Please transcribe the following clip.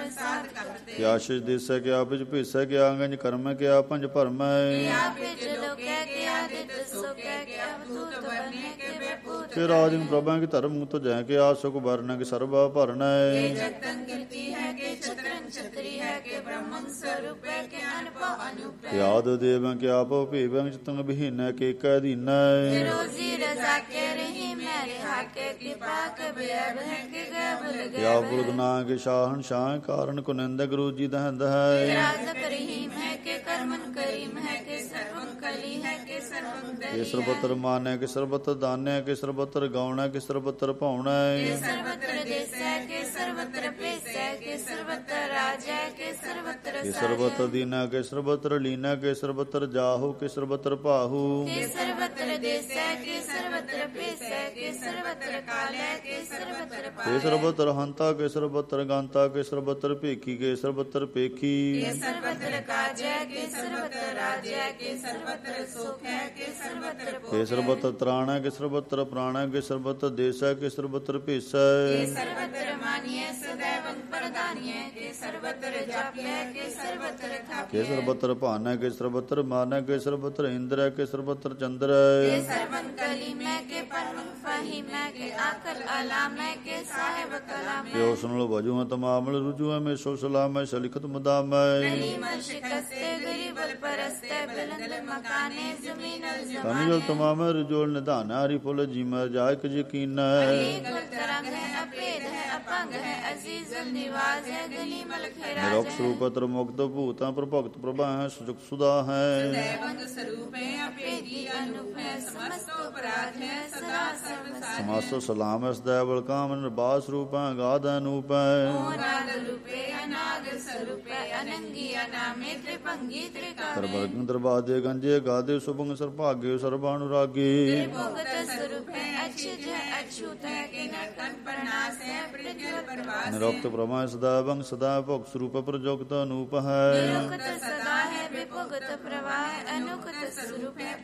ਕਿਆ ਸ਼ਿਸ਼ ਦੇਸੈ ਕਿਆ ਬਿਜ ਭੇਸੈ ਕਿਆ ਅੰਗੰਜ ਕਰਮੈ ਕਿਆ ਪੰਜ ਭਰਮੈ ਕਿ ਰਾਜਨ ਪ੍ਰਭਾ ਕੇ ਧਰਮ ਤੁਜੈ ਕਿ ਆ ਸੁਖ ਵਰਨੈ ਕਿ ਸਰਬਾ ਭਰਨੈ ਯਾਦ ਦੇਵੈ ਕਿ ਆਪ ਭੇਵੈ ਚਿਤੰਗ ਬਹੀਨੈ ਕੇ ਕੈ ਦੀਨੈ ਕਿਆ ਬੁਲਦ ਨਾ ਕੇ ਸ਼ਾਹਨ ਸ਼ਾਹ ਕਾਰਨ ਕੁਨੰਦ ਗੁਰੂ ਜੀ ਦਹੰਦ ਹੈ ਕਿ ਸਰਬਤਰ ਮਾਨੈ ਕਿ ਸਰਬਤਰ ਦਾਨੈ ਕਿ ਸਰਬਤਰ ਗਾਉਣੈ ਕਿ ਸਰਬਤਰ ਭਾਉਣੈ ਕਿ ਸਰਬਤਰ ਦੀਨਾ ਕਿ ਸਰਬਤਰ ਲੀਨਾ ਕਿ ਸਰਬਤਰ ਜਾਹੂ ਕਿ ਸਰਬਤਰ ਭਾਹੂ ਕਿ ਸਰਬਤਰ ਹੰਤਾ ਕਿ ਸਰਬਤਰ ਗਾਂਤਾ ਕਿ ਸਰਬਤਰ ਭੇਖੀ ਕਿ ਸਰਬਤਰ ਪੇਖੀ ਕਿ ਸਰਬਤਰ ਤਰਾਣੈ ਕਿ ਸਰਬਤਰ ਪ੍ਰਾਣੈ ਕਿ ਸਰਬਤਰ ਦੇਸੈ ਕਿ ਸਰਬਤਰ ਭੇਸੈ ਕਿ ਸਰਬਤਰ ਭਾਨੈ ਕਿ ਸਰਬਤਰ ਮਾਨੈ ਕਿ ਸਰਬਤਰ ਇੰਦਰੈ ਕਿ ਸਰਬਤਰ ਚੰਦਰੈ ਕਿ ਉਸ ਨਾਲ ਵਜੂ ਤਮਾਮਲ ਰੁਜੂ ਮੈਂ ਸੋ ਸਲਾਮੈ ਸਲਿਖਤ ਮੁਦਾਮੈ ਕਨਜਲ ਤਮਾਮੈ ਰਜੋਲ ਨਿਧਾਨ ਹਰੀ ਫੁੱਲ ਜੀਮਰ ਜਾਇਕ ਯਕੀਨੈ ਨਿਰੋਖ ਸਰੂਪਤਰ ਮੁਕਤ ਭੂਤਾਂ ਪ੍ਰਭਗਤ ਪ੍ਰਭਾ ਹੈ ਸੁਜੁਗ ਸੁਦਾ ਹੈ ਸਮਾਸੋ ਸਲਾਮ ਹੈ ਸਦਾ ਬਲਕਾਮ ਨਿਰਬਾਸ ਰੂਪ ਹੈ ਗਾਧ ਅਨੂਪ ਹੈ ਸਰਬਰਗੰ ਦਰਬਾਦੇ ਗੰਜੇ ਗਾਦੇ ਸੁਭੰਗ ਸਰਭਾਗੇ ਸਰਬਾਨੁਰਾਗੇ ਨਿਰੋਕਤ ਬ੍ਰਹਮਾ ਸਦਾ ਬੰਗ ਸਦਾ ਭੋਗ ਸਰੂਪ ਪ੍ਰਜੋਗਤ ਅਨੂਪ ਹੈ